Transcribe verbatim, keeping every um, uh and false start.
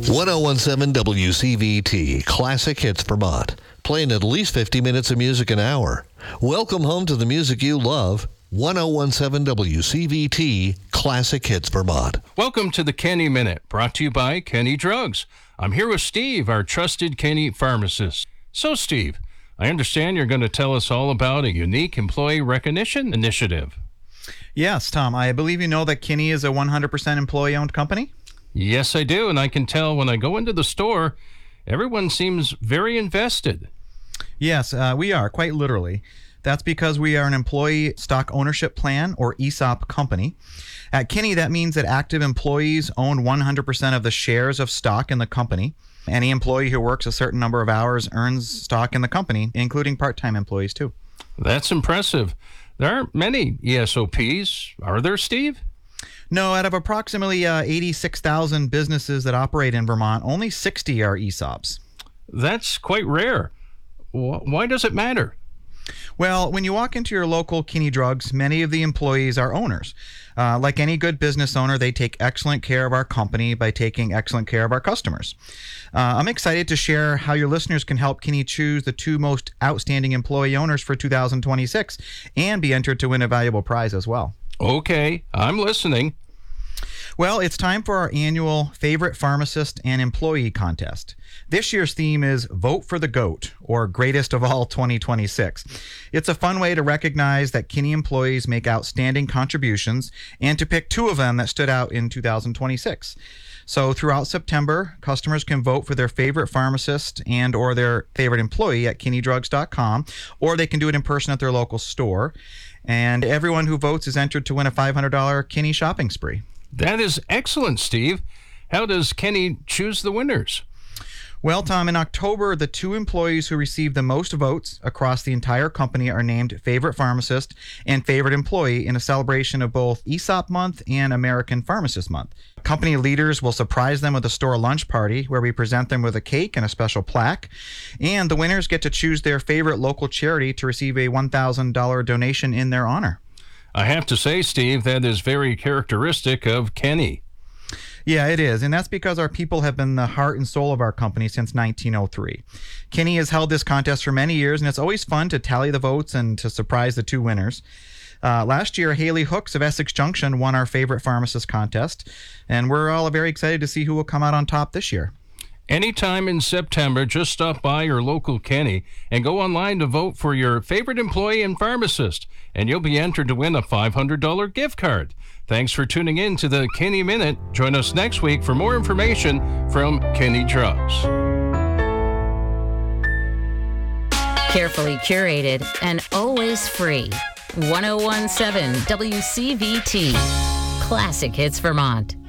ten seventeen W C V T, Classic Hits Vermont, playing at least fifty minutes of music an hour. Welcome home to the music you love. ten seventeen W C V T, Classic Hits Vermont. Welcome to the Kenny Minute, brought to you by Kenny Drugs. I'm here with Steve, our trusted Kenny pharmacist. So, Steve, I understand you're going to tell us all about a unique employee recognition initiative. Yes, Tom. I believe you know that Kenny is a one hundred percent employee-owned company? Yes, I do, and I can tell when I go into the store, everyone seems very invested. Yes, uh, we are, quite literally. That's because we are an employee stock ownership plan, or E S O P company. At Kenny, that means that active employees own one hundred percent of the shares of stock in the company. Any employee who works a certain number of hours earns stock in the company, including part-time employees, too. That's impressive. There aren't many E S O Ps, are there, Steve? No, out of approximately uh, eighty-six thousand businesses that operate in Vermont, only sixty are E S O Ps. That's quite rare. Why does it matter? Well, when you walk into your local Kenny Drugs, many of the employees are owners. Uh, like any good business owner, they take excellent care of our company by taking excellent care of our customers. Uh, I'm excited to share how your listeners can help Kenny choose the two most outstanding employee owners for two thousand twenty-six and be entered to win a valuable prize as well. Okay, I'm listening. Well, it's time for our annual Favorite Pharmacist and Employee Contest. This year's theme is Vote for the GOAT, or Greatest of All twenty twenty-six. It's a fun way to recognize that Kenny employees make outstanding contributions and to pick two of them that stood out in two thousand twenty-six. So throughout September, customers can vote for their favorite pharmacist and or their favorite employee at kenny drugs dot com, or they can do it in person at their local store. And everyone who votes is entered to win a five hundred dollars Kenny shopping spree. That is excellent, Steve. How does Kenny choose the winners? Well, Tom, in October, the two employees who received the most votes across the entire company are named Favorite Pharmacist and Favorite Employee in a celebration of both E S O P Month and American Pharmacist Month. Company leaders will surprise them with a store lunch party where we present them with a cake and a special plaque. And the winners get to choose their favorite local charity to receive a one thousand dollars donation in their honor. I have to say, Steve, that is very characteristic of Kenny. Yeah, it is. And that's because our people have been the heart and soul of our company since nineteen oh three. Kenny has held this contest for many years, and it's always fun to tally the votes and to surprise the two winners. Uh, last year, Haley Hooks of Essex Junction won our Favorite Pharmacist contest, and we're all very excited to see who will come out on top this year. Anytime in September, just stop by your local Kenny and go online to vote for your favorite employee and pharmacist, and you'll be entered to win a five hundred dollars gift card. Thanks for tuning in to the Kenny Minute. Join us next week for more information from Kenny Drugs. Carefully curated and always free. ten seventeen W C V T, Classic Hits Vermont.